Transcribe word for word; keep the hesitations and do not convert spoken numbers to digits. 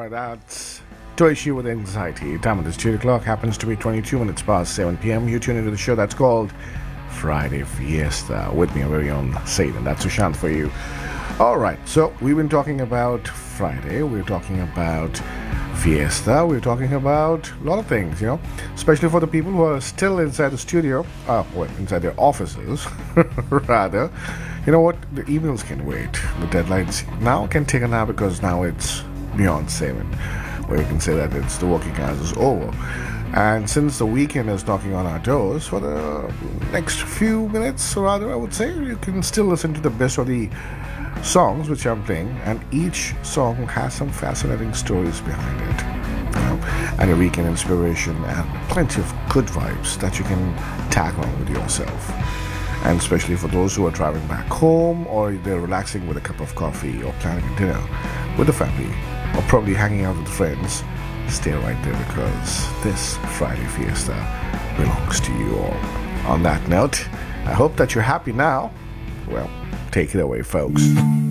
right, that's To Issue with Anxiety. Time of the studio clock happens to be twenty-two minutes past seven p.m. You tune into the show that's called Friday Fiesta with me, our very own Satan. That's Sushant for you. All right, so we've been talking about Friday. We're talking about Fiesta. We're talking about a lot of things, you know, especially for the people who are still inside the studio, uh, well, inside their offices, rather. You know what? The emails can wait. The deadlines now can take a nap because now it's beyond seven, where you can say that it's the working hours is over. And since the weekend is knocking on our doors, for the next few minutes, or rather, I would say, you can still listen to the best of the songs which I'm playing, and each song has some fascinating stories behind it, you know, and a weekend inspiration and plenty of good vibes that you can tag along with yourself. And especially for those who are driving back home, or they're relaxing with a cup of coffee, or planning a dinner with the family, or probably hanging out with friends, stay right there because this Friday Fiesta belongs to you all. On that note, I hope that you're happy now. Well, take it away, folks.